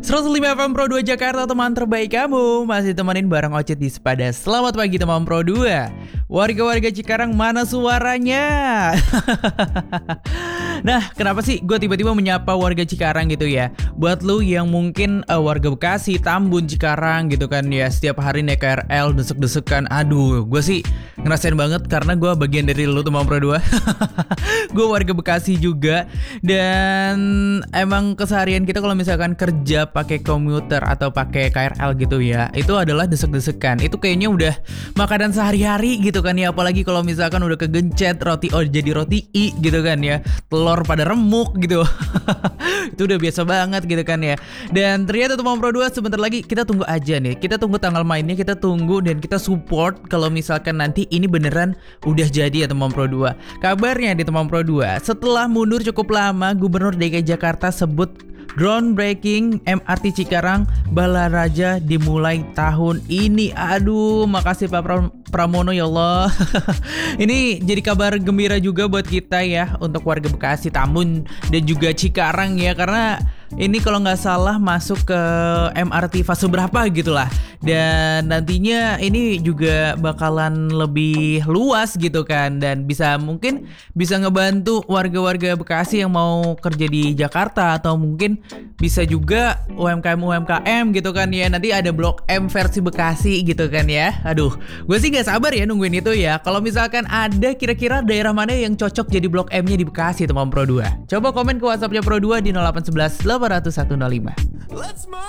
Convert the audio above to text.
105 FM Pro 2 Jakarta, teman terbaik kamu. Masih temenin bareng Ocit di Sepada. Selamat pagi teman Pro 2. Warga-warga Cikarang, mana suaranya? Nah, kenapa sih gue tiba-tiba menyapa warga Cikarang gitu ya? Buat lu yang mungkin warga Bekasi, Tambun, Cikarang gitu kan ya, setiap hari naik KRL desek-desekan. Aduh, gue sih ngerasain banget karena gue bagian dari lu teman Pro 2. Gue warga Bekasi juga. Dan emang keseharian kita kalau misalkan kerja pakai komuter atau pakai KRL gitu ya, itu adalah desek-desekan. Itu kayaknya udah makanan sehari-hari gitu kan ya. Apalagi kalau misalkan udah kegencet roti jadi roti I gitu kan ya, telur pada remuk gitu. Itu udah biasa banget gitu kan ya. Dan ternyata teman Pro 2 sebentar lagi kita tunggu aja nih. Kita tunggu tanggal mainnya, kita tunggu dan kita support kalau misalkan nanti ini beneran udah jadi ya teman Pro 2. Kabarnya di teman Pro 2, setelah mundur cukup lama, Gubernur DKI Jakarta sebut groundbreaking MRT Cikarang Balaraja dimulai tahun ini. Aduh, makasih Pak Pramono ya Allah. Ini jadi kabar gembira juga buat kita ya, untuk warga Bekasi, Tambun dan juga Cikarang ya, karena ini kalau nggak salah masuk ke MRT fase berapa gitulah. Dan nantinya ini juga bakalan lebih luas gitu kan, dan mungkin bisa ngebantu warga-warga Bekasi yang mau kerja di Jakarta, atau mungkin bisa juga UMKM gitu kan ya. Nanti ada Blok M versi Bekasi gitu kan ya. Aduh, gue sih gak sabar ya nungguin itu ya. Kalau misalkan ada kira-kira daerah mana yang cocok jadi Blok M-nya di Bekasi teman Pro 2, coba komen ke WhatsApp-nya Pro 2 di 0811 800 105.